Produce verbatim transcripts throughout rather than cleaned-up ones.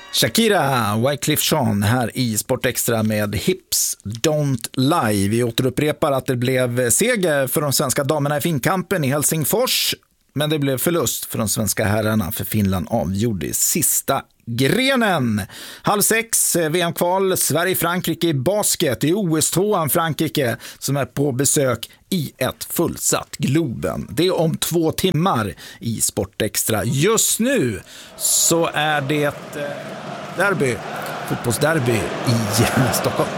Shakira, Wyclef Jean här i Sport Extra med Hips Don't Lie. Vi återupprepar att det blev seger för de svenska damerna i finkampen i Helsingfors, men det blev förlust för de svenska herrarna, för Finland avgjorde i sista grenen. Halv sex, V M-kval, Sverige-Frankrike i basket. I O S-tvåan Frankrike som är på besök i ett fullsatt Globen. Det är om två timmar i Sport Extra. Just nu så är det derby, fotbollsderby i Stockholm.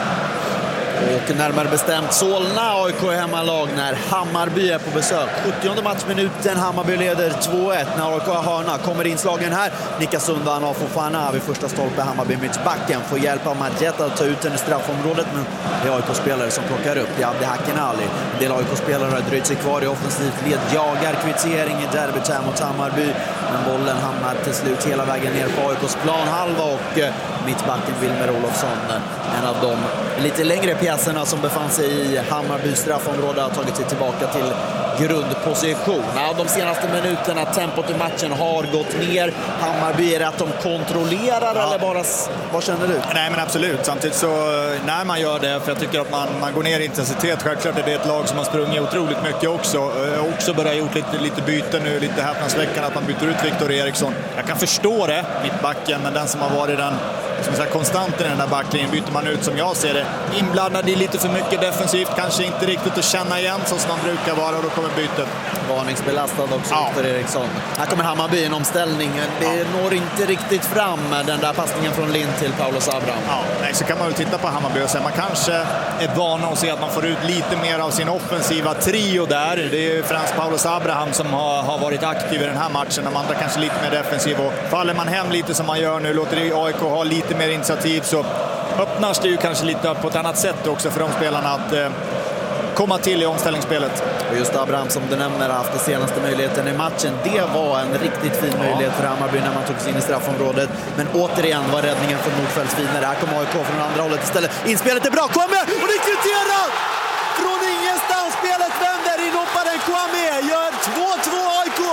Och närmare bestämt Solna, A I K hemmalag när Hammarby är på besök. sjuttionde matchminuten, Hammarby leder två ett när A I K har hörna. Kommer inslagen här, nickas undan av Fofana vid första stolpe. Hammarby mittbacken får hjälp av Majetta att ta ut den i straffområdet, men det är A I K-spelare som plockar upp. Det är Abdi Hakenali. En del A I K-spelare har dröjt sig kvar i offensivt led, jagar kvittering i derbyt här mot Hammarby. Men bollen hamnar till slut hela vägen ner på A I K:s planhalva och mittbacken Wilmer Olofsson, en av de lite längre pjäserna som befann sig i Hammarbys straffområde, har tagit sig tillbaka till grundposition. Ja, de senaste minuterna, tempot i matchen har gått ner. Hammarby, är det att de kontrollerar ja. eller bara, vad känner du? Nej, men absolut. Samtidigt så när man gör det, för jag tycker att man, man går ner i intensitet, självklart är det ett lag som har sprungit otroligt mycket också. Också börjat gjort lite, lite byte nu, lite häpnadsväckande att man byter ut Viktor Eriksson. Jag kan förstå det, mittbacken, men den som har varit den som sagt konstant i den där backlinjen byter man ut, som jag ser det, inblandad i lite för mycket defensivt, kanske inte riktigt att känna igen så som man brukar vara, och då kommer bytet. Varningsbelastad också ja. för Eriksson. Här kommer Hammarby i en omställning. Det ja. når inte riktigt fram den där passningen från Lind till Paulus Abraham. Ja, nej, så kan man väl titta på Hammarby och säga man kanske är van att se att man får ut lite mer av sin offensiva trio där. Det är ju främst Paulus Abraham som har, har varit aktiv i den här matchen. De andra kanske lite mer defensiv, och faller man hem lite som man gör nu, låter det A I K ha lite mer initiativ, så öppnas det ju kanske lite på ett annat sätt också för de spelarna att eh, komma till i omställningsspelet. Och just Abraham som du nämner har haft den senaste möjligheten i matchen. Det var en riktigt fin ja. möjlighet för Hammarby när man tog sig in i straffområdet. Men återigen var räddningen för Nordfeldts finare. Här kommer A I K från andra hållet istället. Inspelet är bra, kommer! Och det är kvitterat! Från ingenstans, spelet vänder, inhopparen Kwame gör två två A I K!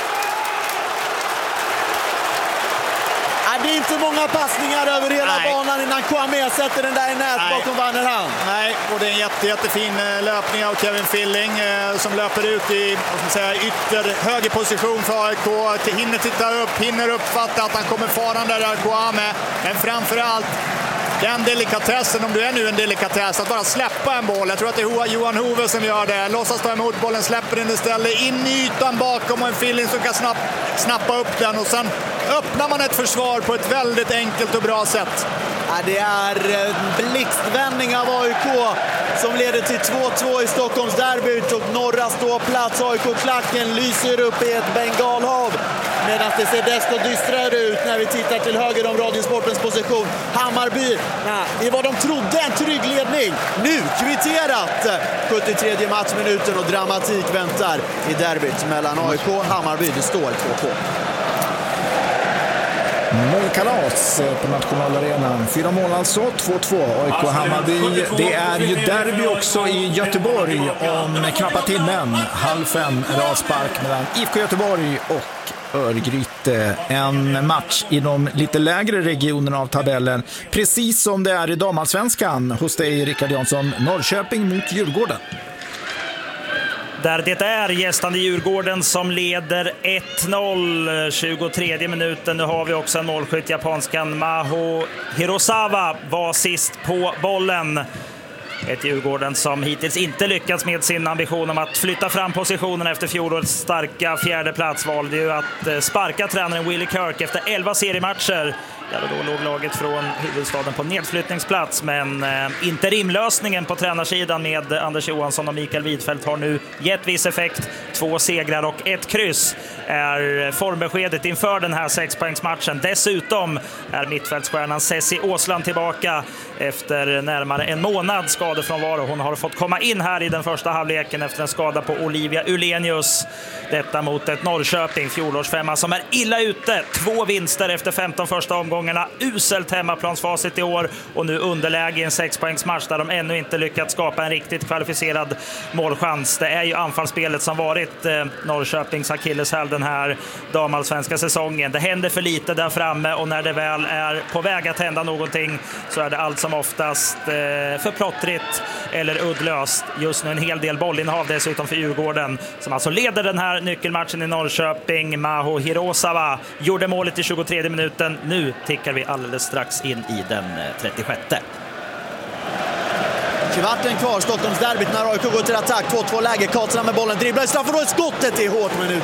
Det är inte många passningar över hela Nej. banan innan Kwame sätter den där i nät Nej. bakom Vannerhan. Nej, och det är en jätte, jättefin löpning av Kevin Filling eh, som löper ut i vad ska man säga, ytter höger position för A I K. Hinner titta upp, hinner uppfatta att han kommer farande där Kwame. Men framförallt den delikatessen, om du är nu en delikatess, att bara släppa en boll. Jag tror att det är Johan Hove som gör det. Låtsas ta emot bollen, släpper den istället in i ytan bakom, och en Filling som kan snapp, snappa upp den, och sen öppnar man ett försvar på ett väldigt enkelt och bra sätt. Ja, det är en blixtvändning av A I K som leder till två två i Stockholms derbyt, och norra ståplats. A I K-klacken lyser upp i ett bengalhav, medan det ser desto dystrare ut när vi tittar till höger om Radiosportens position. Hammarby, nej, det var de trodde en trygg ledning. Nu kvitterat sjuttiotredje matchminuten, och dramatik väntar i derbyt mellan A I K och Hammarby. Det står två två. Målkalas på Nationalarenan. Fyra mål alltså, två två. A I K Hammarby. Det är ju derby också i Göteborg om knappa timmen. Halv fem avspark mellan I F K Göteborg och Örgryte. En match i de lite lägre regionerna av tabellen. Precis som det är i damallsvenskan hos dig, Rickard Jansson. Norrköping mot Djurgården. Där det är gästande Djurgården som leder ett noll, tjugotredje minuten. Nu har vi också en målskytt, japanskan Maho Hirosawa var sist på bollen. Ett Djurgården som hittills inte lyckats med sin ambition om att flytta fram positionen efter fjolårets starka fjärde plats. Valde ju att sparka tränaren Willie Kirk efter elva seriematcher. Ja, då låg laget från huvudstaden på nedflyttningsplats, men eh, interimlösningen på tränarsidan med Anders Johansson och Mikael Widfeldt har nu gett viss effekt. Två segrar och ett kryss är formbeskedet inför den här sexpoängsmatchen. Dessutom är mittfältsstjärnan Ceci Åsland tillbaka efter närmare en månad skadad skadefrånvaro. Hon har fått komma in här i den första halvleken efter en skada på Olivia Ulenius. Detta mot ett Norrköping, fjolårsfemma, som är illa ute. Två vinster efter femton första omgångarna. Uselt hemmaplansfacit i år och nu underläge i en sexpoängsmatch där de ännu inte lyckats skapa en riktigt kvalificerad målchans. Det är ju anfallsspelet som varit eh, Norrköpings akilleshäl den här damallsvenska säsongen. Det händer för lite där framme och när det väl är på väg att hända någonting så är det allt som oftast eh, för plottrigt eller uddlöst. Just nu en hel del bollinnehav dessutom för Djurgården som alltså leder den här nyckelmatchen i Norrköping. Maho Hirosawa gjorde målet i tjugotredje minuten. Nu tickar vi alldeles strax in i den trettiosjätte. Kvarten kvar, Stockholmsderbyt när A I K går till attack. två två läge, Karlsson med bollen, dribblar i straff och då är skottet är hårt men ut.